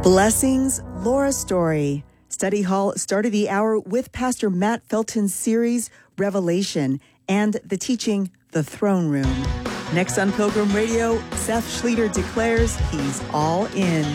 Blessings, Laura Story. Study Hall started the hour with Pastor Matt Felton's series, Revelation, and the teaching, The Throne Room. Next on Pilgrim Radio, Seth Schlueter declares he's all in.